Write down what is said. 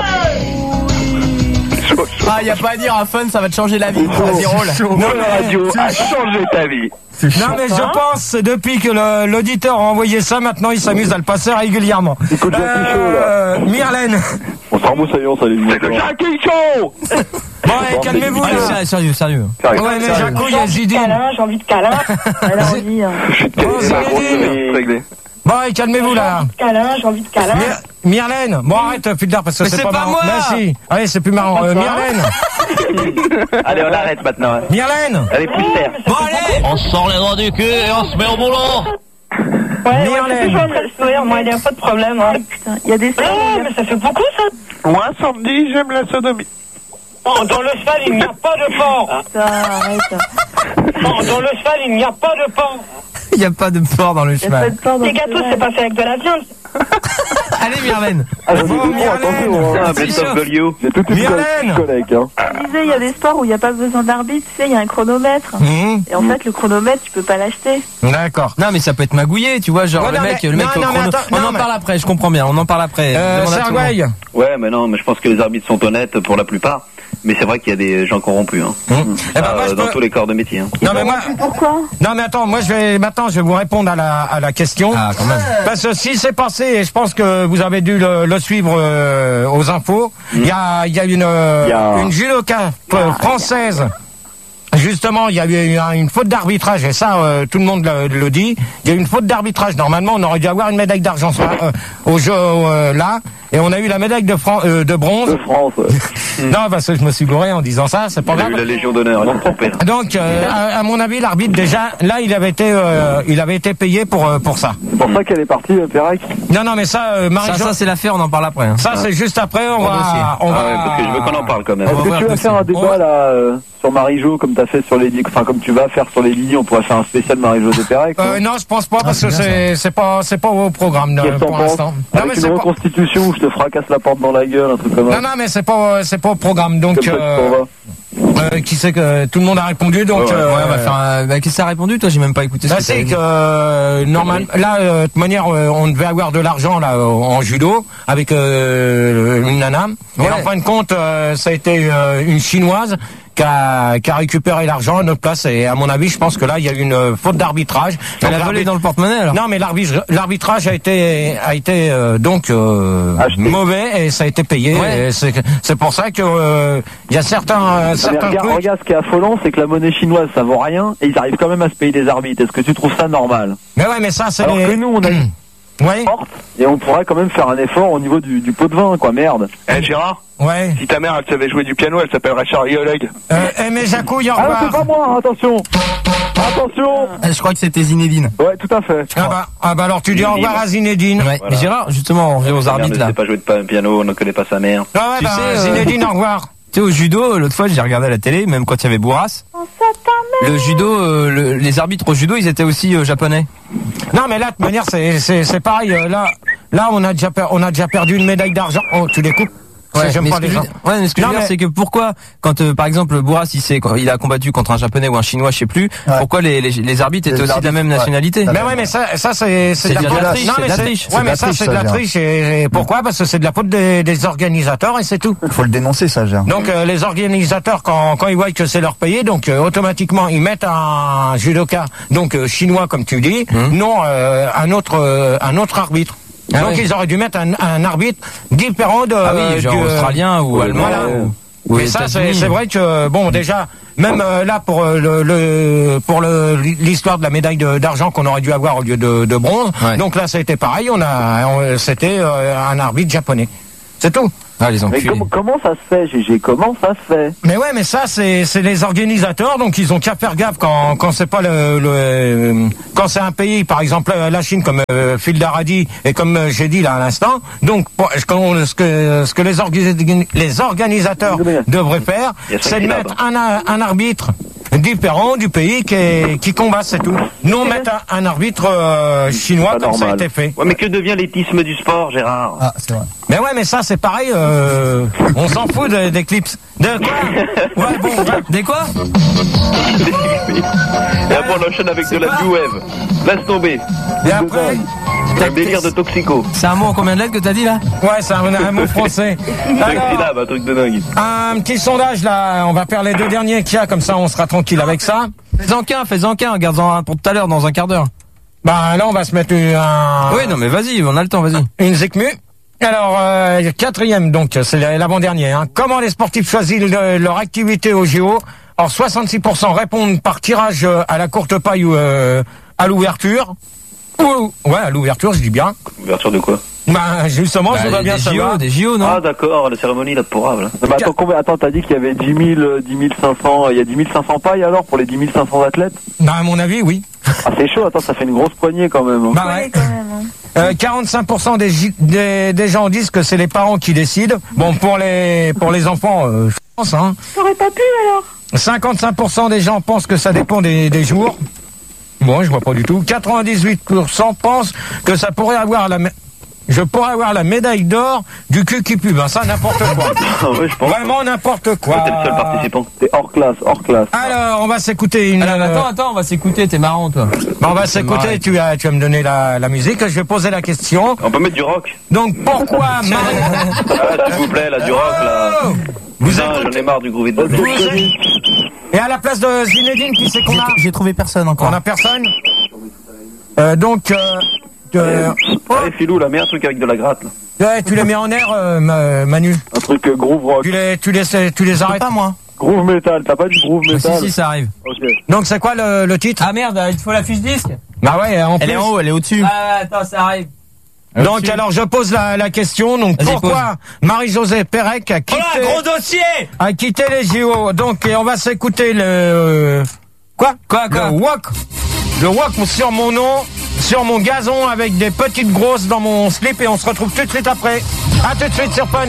Ah, y a pas à dire, un fun, ça va te changer la vie. Vas-y, roule. Non, la radio a changé ta vie. Non, mais je pense, depuis que l'auditeur a envoyé ça, maintenant il s'amuse à le passer régulièrement. Écoute, Myrlène. On s'en remet, ça y est, on s'allume. C'est Jackie Chaud. Bon, allez, calmez-vous. Allez, sérieux. Ouais, mais Jaco, il y a Zidane. J'ai envie de câlin. Elle a envie. Bon, allez, calmez-vous là. J'ai envie de câlin. Myrlène, bon arrête Fulder parce que c'est pas marrant. moi. Merci. Allez, c'est plus marrant. Myrlène. Allez, on arrête maintenant. Myrlène. Elle est plus terre. Bon, allez. On sort les doigts du cul et on se met au boulot. Ouais, toujours en train de sourire, moi, il n'y a pas de problème. Hein. Putain, il y a des soirs. Mais ça fait beaucoup ça. Moi, samedi, j'aime la sodomie. Oh, dans le cheval, il n'y a pas de porc. Putain, arrête. Oh, dans le cheval, il n'y a pas de porc. Il n'y a pas de porc dans le cheval. Les gâteaux, c'est pas fait avec de la viande. Allez, Myrlène. Myrlène. J'ai toute une collègue. Je disais, il y a des sports où il n'y a pas besoin d'arbitre, tu sais, il y a un chronomètre. Et en fait, le chronomètre, tu peux pas l'acheter. D'accord. Non, mais ça peut être magouillé, tu vois, genre Ouais, le mec au chrono. On en parle après, je comprends bien, on en parle après. Sergueï. Ouais, mais non, mais je pense que les arbitres sont honnêtes pour la plupart. Mais c'est vrai qu'il y a des gens corrompus, hein. Dans tous les corps de métier. Hein. Non mais moi. Pourquoi? Non mais attends, moi je vais vous répondre à la question. Ah, quand même. Parce que si c'est passé, et je pense que vous avez dû le suivre aux infos, il y a une judoka française. Justement, il y a eu une faute d'arbitrage, et ça, tout le monde le dit. Il y a eu une faute d'arbitrage. Normalement, on aurait dû avoir une médaille d'argent au jeu là, et on a eu la médaille de bronze. De France. Non, parce que je me suis gouré en disant ça, c'est pas grave. Il a eu la Légion d'honneur, ils sont trompés. Donc, à mon avis, l'arbitre déjà, là, il avait été payé pour ça. C'est pour ça qu'elle est partie, Pérec. Non, mais ça, Ça, c'est l'affaire, on en parle après. Hein. Ça, c'est juste après, on va. Parce que je veux qu'on en parle quand même. Est-ce que tu vas faire un débat là sur Marie-Jo comme t'as fait sur les, enfin comme tu vas faire sur les lignes, on pourrait faire un spécial Marie-Jo de Pérec. Non, je pense pas parce que c'est pas au programme pour l'instant. Non, mais avec une reconstitution où je te fracasse la porte dans la gueule, un truc comme ça. Non, mais c'est pas au programme, donc. Qui sait que tout le monde a répondu, donc on va faire un... Qu'est-ce que ça a répondu, toi? J'ai même pas écouté ce que c'est que normal. Là, de toute manière, on devait avoir de l'argent là en judo avec une nana. Et en fin de compte, ça a été une chinoise qui a récupéré l'argent à notre place, et à mon avis, je pense que là, il y a eu une faute d'arbitrage. Elle a volé dans le porte-monnaie, alors? Non, mais l'arbitrage a été donc mauvais, et ça a été payé. Ouais. C'est pour ça que il y a certains trucs. Regarde, ce qui est affolant, c'est que la monnaie chinoise, ça vaut rien, et ils arrivent quand même à se payer des arbitres. Est-ce que tu trouves ça normal? Mais ouais, mais ça, c'est alors que nous, on a ouais. Et on pourrait quand même faire un effort au niveau du pot de vin, quoi, merde. Gérard? Ouais. Si ta mère, elle savait jouer du piano, elle s'appellerait Charlie Oleg. Mais Jacouille, au Ah, revoir. c'est pas moi, hein, attention. Attention. Je crois que c'était Zinedine. Ouais, tout à fait. Ah bah alors tu dis au revoir à Zinedine. Ouais. Voilà. Mais Gérard, justement, on revient aux arbitres, là. Elle ne sait pas jouer de piano, on ne connaît pas sa mère. Ah ouais, Tu sais, Zinedine, au revoir. Tu sais, au judo, l'autre fois, j'ai regardé à la télé, même quand il y avait Bourras. Le judo, les arbitres au judo, ils étaient aussi japonais. Non, mais là, de toute manière, c'est pareil. Là, on a déjà perdu une médaille d'argent. Oh, tu les coupes? Ouais, j'aime mais pas les gens. Ouais, mais ce que je veux dire, c'est que pourquoi, quand par exemple Bourras, il a combattu contre un japonais ou un chinois, je sais plus, pourquoi les arbitres étaient aussi de la même nationalité? Mais ouais, mais ça c'est de la triche. C'est de la triche. Ouais, mais ça c'est de la triche. Et pourquoi? Parce que c'est de la faute des organisateurs, et c'est tout. Faut le dénoncer, ça, Gérard. Donc les organisateurs, quand ils voient que c'est leur payé, donc automatiquement ils mettent un judoka, donc chinois comme tu dis, non un autre arbitre. Donc ils auraient dû mettre un arbitre différent de genre australien ou allemand. Voilà. Et ça c'est vrai que bon, déjà même là pour l'histoire de la médaille d'argent qu'on aurait dû avoir au lieu de bronze. Ouais. Donc là ça a été pareil, c'était un arbitre japonais. C'est tout. Ah, les enculés. Mais comment ça se fait, GG? Comment ça se fait? Mais ouais, mais ça, c'est les organisateurs, donc ils ont qu'à faire gaffe quand c'est pas quand c'est un pays, par exemple, la Chine, comme Phil Daradi, et comme j'ai dit là à l'instant. Donc, ce que les organisateurs devraient faire, c'est de mettre un arbitre différent du pays qui combat, c'est tout. Non, mettre un arbitre chinois comme ça a été fait. Ouais, mais que devient l'éthisme du sport, Gérard? Ah, c'est vrai. Mais ouais, mais ça c'est pareil, on s'en fout des clips. De quoi? Ouais, bon, des quoi? Et après on enchaîne avec de la new wave. Laisse tomber. Et après, Un délire de toxico. C'est un mot en combien de lettres que t'as dit là? Ouais, c'est un mot français. Un truc de dingue. Un petit sondage là, on va faire les 2 derniers qu'il y a, comme ça on sera tranquille avec ça. Fais-en qu'un, regarde-en un pour tout à l'heure, dans un quart d'heure. Bah là on va se mettre Oui, non mais vas-y, on a le temps, vas-y. Une Zikmu. Alors, 4e, donc, c'est l'avant-dernier. Hein. Comment les sportifs choisissent leur activité au JO? Alors, 66% répondent par tirage à la courte paille ou à l'ouverture. Ouais, à l'ouverture, je dis bien. Ouverture de quoi? Bah, justement, je voudrais bien savoir. Des JO, non? Ah, d'accord, la cérémonie, la pourrable. Bah, attends, t'as dit qu'il y avait 10 500, il y a 10 500 pailles alors pour les 10 500 athlètes? Bah, à mon avis, oui. Ah, c'est chaud, attends, ça fait une grosse poignée quand même. Bah, ouais. 45% des gens disent que c'est les parents qui décident. Bon, pour les enfants, je pense, hein. T'aurais pas pu alors? 55% des gens pensent que ça dépend des jours. Bon, je vois pas du tout. 98% pensent que ça pourrait avoir je pourrais avoir la médaille d'or du cul qui pue. Ben ça, n'importe quoi. Ouais, je pense. Vraiment n'importe quoi. T'es le seul participant. T'es hors classe. Alors, on va s'écouter une... Attends, on va s'écouter, t'es marrant, toi. On va s'écouter, tu vas me donner la musique, je vais poser la question. On peut mettre du rock. Donc, pourquoi... Ah, s'il vous plaît, là, du rock, là. J'en ai marre du groove de Et à la place de Zinedine, qui c'est qu'on a? J'ai trouvé personne encore. On a personne. Allez, Philou, là, mets un truc avec de la gratte, là. Ouais, tu les mets en air, Manu. Un truc groove rock. Tu les arrêtes. Pas moi. Groove metal, t'as pas dit groove metal? Si, ça arrive. Ok. Donc, c'est quoi le titre? Ah merde, il te faut la fiche disque? Bah ouais, en plus. Elle est en haut, elle est au-dessus. Ah, attends, ça arrive. Donc alors je pose la question. Donc pourquoi Marie-Josée Pérec a quitté, gros dossier, a quitté les JO? Donc et on va s'écouter le le wok sur mon nom, sur mon gazon avec des petites grosses dans mon slip et on se retrouve tout de suite après. À tout de suite sur Fun.